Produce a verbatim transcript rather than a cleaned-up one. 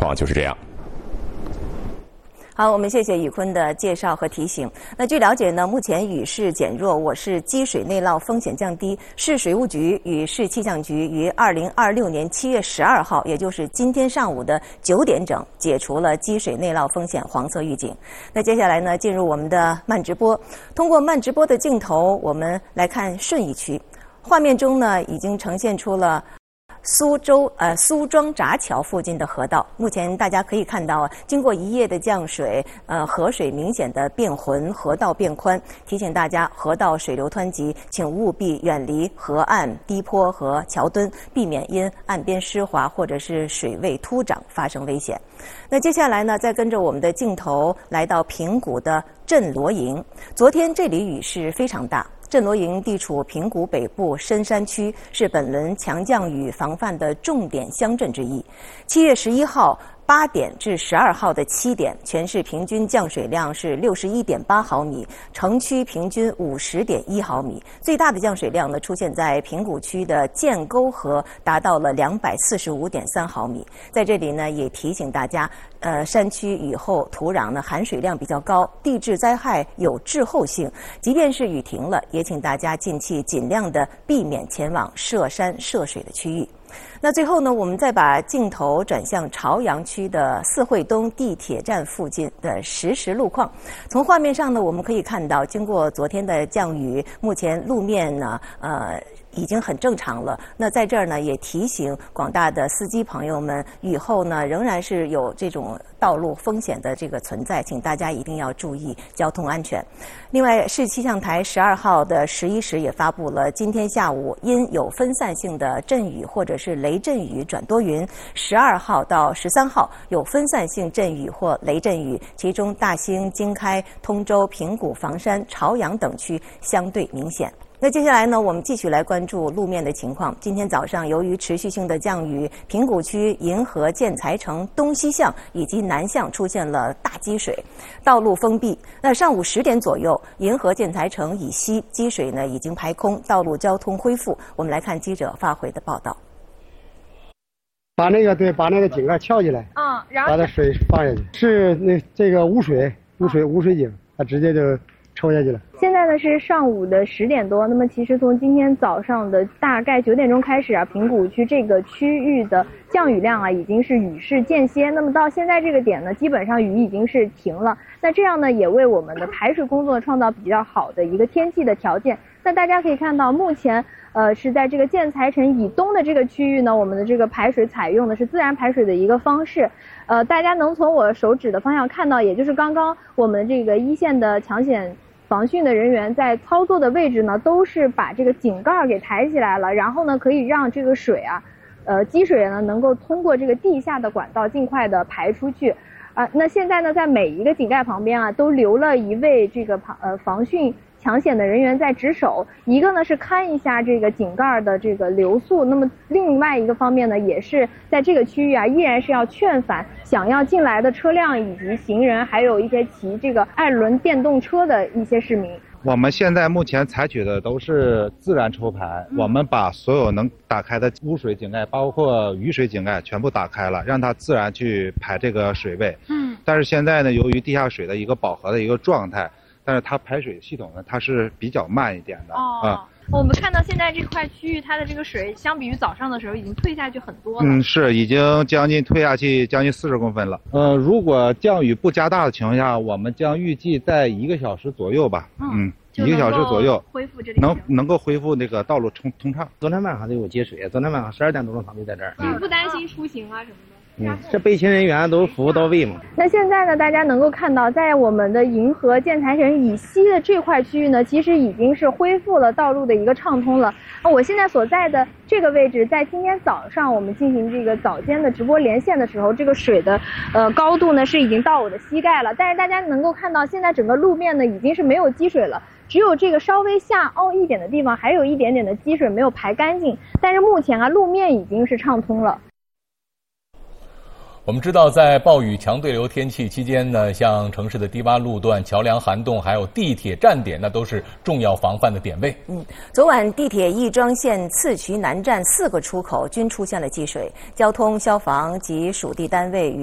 况就是这样。 好，我们谢谢宇坤的介绍和提醒。那据了解呢，目前雨势减弱，我市积水内涝风险降低。市水务局与市气象局于二零二六年七月十二号，也就是今天上午的九点整，解除了积水内涝风险黄色预警。那接下来呢，进入我们的慢直播。通过慢直播的镜头，我们来看顺义区。画面中呢，已经呈现出了苏州呃苏庄闸桥附近的河道，目前大家可以看到啊，经过一夜的降水，呃河水明显的变浑，河道变宽。提醒大家，河道水流湍急，请务必远离河岸、低坡和桥墩，避免因岸边湿滑或者是水位突涨发生危险。那接下来呢，再跟着我们的镜头来到平谷的镇罗营。昨天这里雨势非常大。镇罗营地处平谷北部深山区，是本轮强降雨防范的重点乡镇之一。七月十一号八点至十二号的七点，全市平均降水量是六十一点八毫米，城区平均五十点一毫米。最大的降水量呢，出现在平谷区的建沟河，达到了两百四十五点三毫米。在这里呢，也提醒大家，呃，山区雨后土壤呢含水量比较高，地质灾害有滞后性。即便是雨停了，也请大家近期尽量的避免前往涉山涉水的区域。那最后呢，我们再把镜头转向朝阳区的四惠东地铁站附近的实时路况。从画面上呢，我们可以看到，经过昨天的降雨，目前路面呢，呃。已经很正常了。那在这儿呢，也提醒广大的司机朋友们，雨后呢仍然是有这种道路风险的这个存在，请大家一定要注意交通安全。另外，市气象台十二号的十一时也发布了，今天下午因有分散性的阵雨或者是雷阵雨转多云，十二号到十三号有分散性阵雨或雷阵雨，其中大兴、经开、通州、平谷、房山、朝阳等区相对明显。那接下来呢，我们继续来关注路面的情况。今天早上，由于持续性的降雨，平谷区银河建材城东西向以及南向出现了大积水，道路封闭。那上午十点左右，银河建材城以西积水呢已经排空，道路交通恢复。我们来看记者发回的报道。 把那个对，把那个井盖撬起来， 嗯，然后把它水放下去，是那这个无水无水无水井，它直接就抽下去了。 现在呢是上午的十点多，那么其实从今天早上的大概九点钟开始啊，平谷区这个区域的降雨量啊已经是雨势间歇，那么到现在这个点呢，基本上雨已经是停了。那这样呢，也为我们的排水工作创造比较好的一个天气的条件。那大家可以看到，目前呃是在这个建材城以东的这个区域呢，我们的这个排水采用的是自然排水的一个方式。呃，大家能从我手指的方向看到，也就是刚刚我们这个一线的抢险防汛的人员在操作的位置呢，都是把这个井盖给抬起来了，然后呢可以让这个水啊，呃积水呢能够通过这个地下的管道尽快的排出去。啊，那现在呢，在每一个井盖旁边啊，都留了一位这个防呃防汛抢险的人员在值守，一个呢是看一下这个井盖的这个流速，那么另外一个方面呢，也是在这个区域啊，依然是要劝返想要进来的车辆以及行人，还有一些骑这个二轮电动车的一些市民。 我们现在目前采取的都是自然抽排，嗯、我们把所有能打开的污水井盖，包括雨水井盖全部打开了，让它自然去排这个水位。嗯。但是现在呢，由于地下水的一个饱和的一个状态，但是它排水系统呢，它是比较慢一点的。哦。嗯我们看到现在这块区域，它的这个水相比于早上的时候已经退下去很多了。 嗯，是已经将近退下去将近四十公分了。呃，如果降雨不加大的情况下，我们将预计在一个小时左右吧。嗯，嗯一个小时左右恢复这里能能够恢复那个道路通通畅。 昨天晚上就有积水，昨天晚上十二点多钟他们就在这儿。 你不担心出行啊什么的？ 嗯，这备勤人员都服务到位嘛。 那现在呢，大家能够看到，在我们的银河建材城以西的这块区域呢，其实已经是恢复了道路的一个畅通了。那我现在所在的这个位置，在今天早上我们进行这个早间的直播连线的时候，这个水的呃高度呢是已经到我的膝盖了。但是大家能够看到，现在整个路面呢已经是没有积水了。只有这个稍微下凹一点的地方，还有一点点的积水没有排干净。但是目前啊，路面已经是畅通了。 我们知道，在暴雨强对流天气期间呢，像城市的低洼路段、桥梁涵洞，还有地铁站点，那都是重要防范的点位。 嗯，昨晚地铁亦庄线次渠南站四个出口均出现了积水，交通、消防及属地单位与